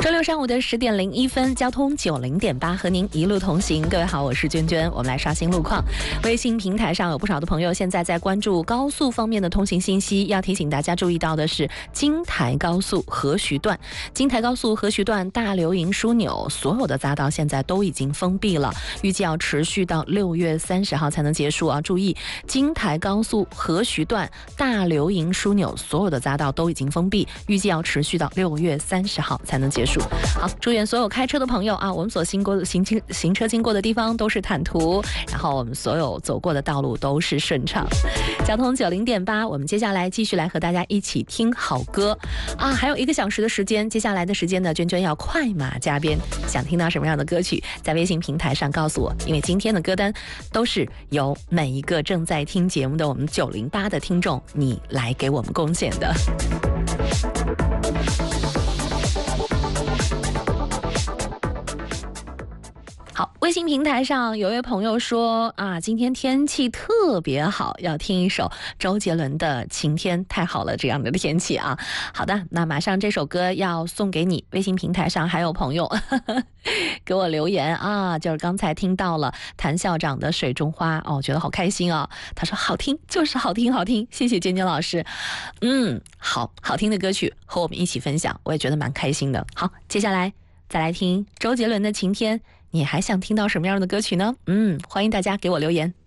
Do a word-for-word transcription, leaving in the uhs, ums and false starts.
周六上午的十点零一分，交通九零点八和您一路同行。各位好，我是娟娟，我们来刷新路况。微信平台上有不少的朋友现在在关注高速方面的通行信息，要提醒大家注意到的是，京台高速河徐段，京台高速河徐段大流营枢纽所有的匝道现在都已经封闭了，预计要持续到六月三十号才能结束啊！注意，京台高速河徐段大流营枢纽所有的匝道都已经封闭，预计要持续到六月三十号才能结束。好，祝愿所有开车的朋友啊，我们所经过的行经行车经过的地方都是坦途，然后我们所有走过的道路都是顺畅。交通九零点八，我们接下来继续来和大家一起听好歌啊！还有一个小时的时间，接下来的时间呢，娟娟要快马加鞭，想听到什么样的歌曲，在微信平台上告诉我，因为今天的歌单都是由每一个正在听节目的我们九零八的听众你来给我们贡献的。好，微信平台上有位朋友说啊，今天天气特别好，要听一首周杰伦的《晴天》，太好了，这样的天气啊。好的，那马上这首歌要送给你。微信平台上还有朋友呵呵给我留言啊，就是刚才听到了谭校长的《水中花》哦，觉得好开心啊。他说好听，就是好听，好听，谢谢娟娟老师。嗯，好好听的歌曲和我们一起分享，我也觉得蛮开心的。好，接下来再来听周杰伦的《晴天》。你还想听到什么样的歌曲呢？嗯，欢迎大家给我留言。